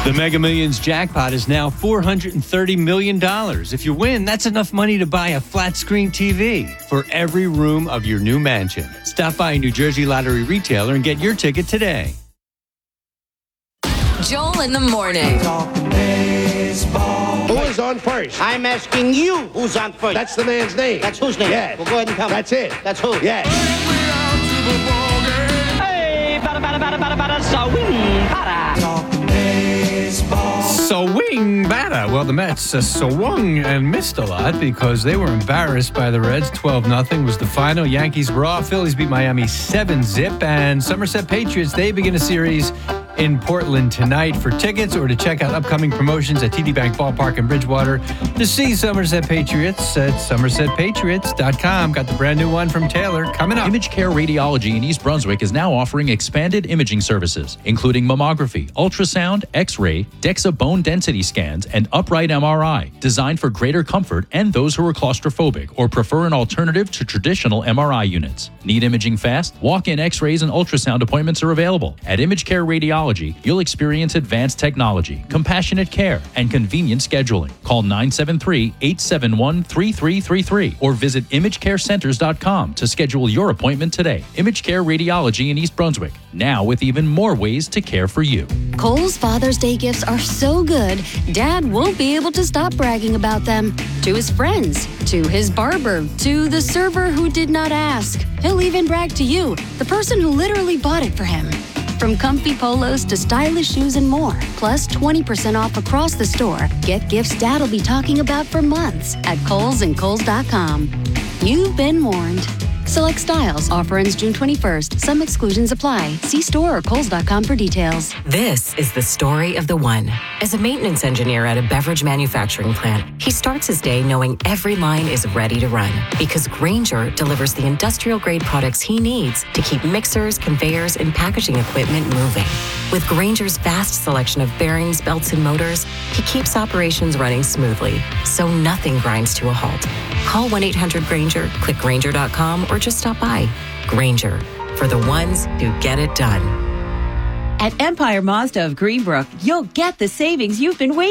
The Mega Millions jackpot is now $430 million. If you win, that's enough money to buy a flat-screen TV for every room of your new mansion. Stop by a New Jersey Lottery retailer and get your ticket today. Joel in the morning. Who is on first? I'm asking you who's on first. That's the man's name. That's whose name? Yes. Well, go ahead and tell me. That's it. That's who? Yes. Hey, bada, swing, bada. Swing batter. Well, the Mets swung and missed a lot because they were embarrassed by the Reds. 12-0 was the final. Yankees were off. Phillies beat Miami 7-0. And Somerset Patriots, they begin a series in Portland tonight. For tickets or to check out upcoming promotions at TD Bank Ballpark in Bridgewater, to see Somerset Patriots at somersetpatriots.com. Got the brand new one from Taylor coming up. Image Care Radiology in East Brunswick is now offering expanded imaging services, including mammography, ultrasound, X-ray, DEXA bone density scans, and upright MRI, designed for greater comfort and those who are claustrophobic or prefer an alternative to traditional MRI units. Need imaging fast? Walk-in X-rays and ultrasound appointments are available. At Image Care Radiology, you'll experience advanced technology, compassionate care, and convenient scheduling. Call 973-871-3333 or visit imagecarecenters.com to schedule your appointment today. Image Care Radiology in East Brunswick, now with even more ways to care for you. Kohl's Father's Day gifts are so good, Dad won't be able to stop bragging about them. To his friends, to his barber, to the server who did not ask. He'll even brag to you, the person who literally bought it for him. From comfy polos to stylish shoes and more, plus 20% off across the store. Get gifts Dad'll be talking about for months at Kohl's and Kohl's.com. You've been warned. Select styles. Offer ends June 21st. Some exclusions apply. See store or Kohl's.com for details. This is the story of the one. As a maintenance engineer at a beverage manufacturing plant, he starts his day knowing every line is ready to run because Grainger delivers the industrial-grade products he needs to keep mixers, conveyors, and packaging equipment moving. With Grainger's vast selection of bearings, belts, and motors, he keeps operations running smoothly, so nothing grinds to a halt. Call 1-800-GRAINGER, click Grainger.com, or just stop by. Grainger, for the ones who get it done. At Empire Mazda of Greenbrook, you'll get the savings you've been waiting